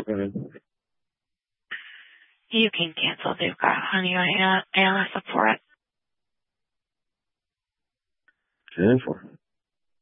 ahead. You can cancel. They've got honey on ALS support. 10-4.